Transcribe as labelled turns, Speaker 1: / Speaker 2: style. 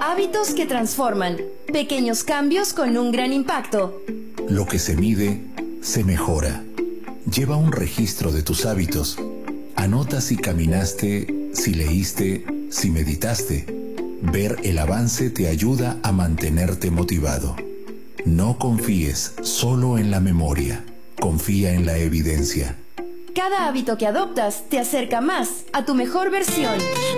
Speaker 1: Hábitos que transforman. Pequeños cambios con un gran impacto.
Speaker 2: Lo que se mide, se mejora. Lleva un registro de tus hábitos. Anota si caminaste, si leíste, si meditaste. Ver el avance te ayuda a mantenerte motivado. No confíes solo en la memoria. Confía en la evidencia.
Speaker 1: Cada hábito que adoptas te acerca más a tu mejor versión.